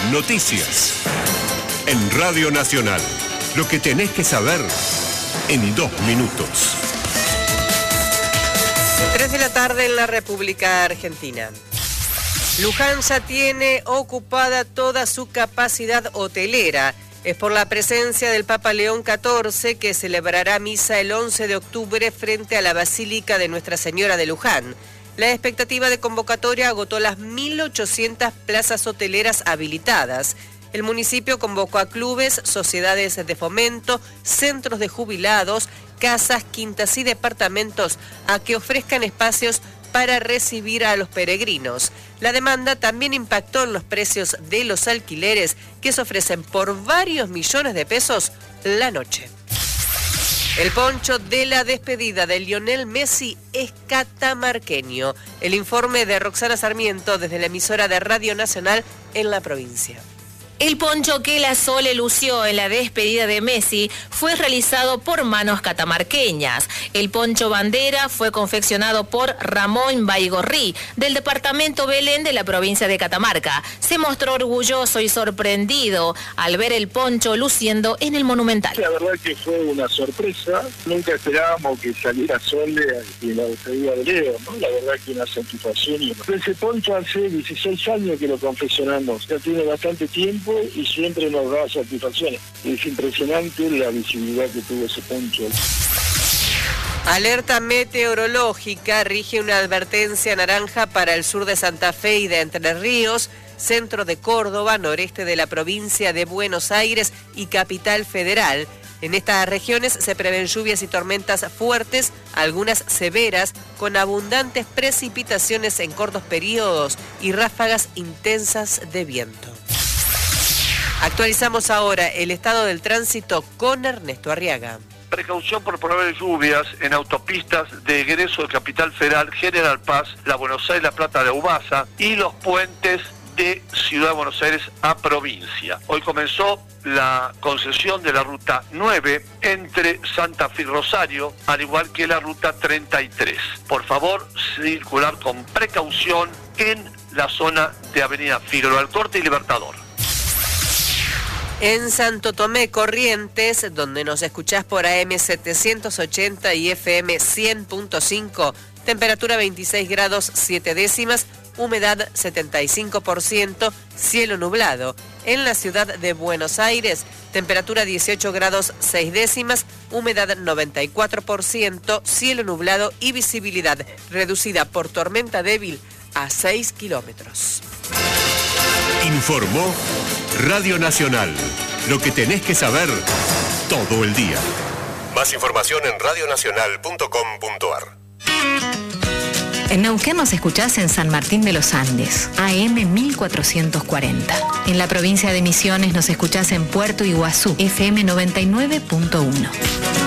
Noticias. En Radio Nacional. Lo que tenés que saber en 2 minutos. 3 de la tarde en la República Argentina. Luján ya tiene ocupada toda su capacidad hotelera. Es por la presencia del Papa León XIV que celebrará misa el 11 de octubre frente a la Basílica de Nuestra Señora de Luján. La expectativa de convocatoria agotó las 1.800 plazas hoteleras habilitadas. El municipio convocó a clubes, sociedades de fomento, centros de jubilados, casas, quintas y departamentos a que ofrezcan espacios para recibir a los peregrinos. La demanda también impactó en los precios de los alquileres que se ofrecen por varios millones de pesos la noche. El poncho de la despedida de Lionel Messi es catamarqueño. El informe de Roxana Sarmiento desde la emisora de Radio Nacional en la provincia. El poncho que la Sole lució en la despedida de Messi fue realizado por manos catamarqueñas. El poncho bandera fue confeccionado por Ramón Baigorrí, del departamento Belén de la provincia de Catamarca. Se mostró orgulloso y sorprendido al ver el poncho luciendo en el Monumental. La verdad que fue una sorpresa. Nunca esperábamos que saliera Sole en la despedida de Leo, ¿no? La verdad que una satisfacción. Ese poncho hace 16 años que lo confeccionamos. Ya tiene bastante tiempo y siempre nos da satisfacciones. Es impresionante la visibilidad que tuvo ese poncho. Alerta meteorológica, rige una advertencia naranja para el sur de Santa Fe y de Entre Ríos, centro de Córdoba, noreste de la provincia de Buenos Aires y Capital Federal. En estas regiones se prevén lluvias y tormentas fuertes, algunas severas, con abundantes precipitaciones en cortos periodos y ráfagas intensas de viento. Actualizamos ahora el estado del tránsito con Ernesto Arriaga. Precaución por probables lluvias en autopistas de egreso de Capital Federal, General Paz, la Buenos Aires, La Plata de Ubasa y los puentes de Ciudad de Buenos Aires a provincia. Hoy comenzó la concesión de la ruta 9 entre Santa Fe y Rosario, al igual que la ruta 33. Por favor, circular con precaución en la zona de Avenida Figueroa Alcorte y Libertador. En Santo Tomé, Corrientes, donde nos escuchás por AM 780 y FM 100.5, temperatura 26 grados 7 décimas, humedad 75%, cielo nublado. En la ciudad de Buenos Aires, temperatura 18 grados 6 décimas, humedad 94%, cielo nublado y visibilidad reducida por tormenta débil a 6 kilómetros. Informó Radio Nacional. Lo que tenés que saber todo el día. Más información en radionacional.com.ar. En Neuquén nos escuchás en San Martín de los Andes, AM 1440. En la provincia de Misiones nos escuchás en Puerto Iguazú, FM 99.1.